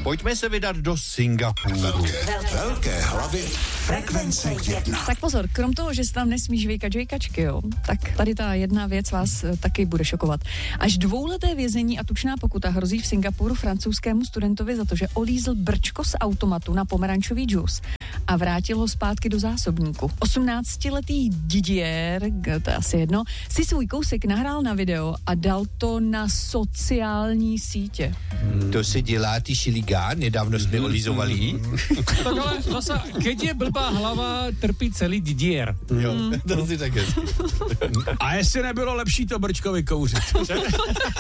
Pojďme se vydat do Singapuru. Velké hlavy frekvence 1. Tak pozor, krom toho, že se tam nesmí žvejkat žvejkačky, jo, tak tady ta jedna věc vás taky bude šokovat. Až 2leté vězení a tučná pokuta hrozí v Singapuru francouzskému studentovi za to, že olízl brčko z automatu na pomerančový džus a vrátil ho zpátky do zásobníku. 18letý Didier, to je asi jedno, si svůj kousek nahrál na video a dal to na sociální sítě. To se dělá, ty šiligán, nedávno jsme olizovali. Tak ale zase, keď je blbá hlava, trpí celý Didier. Jo, to si tak hezky. A jestli nebylo lepší to brčko vykouřit.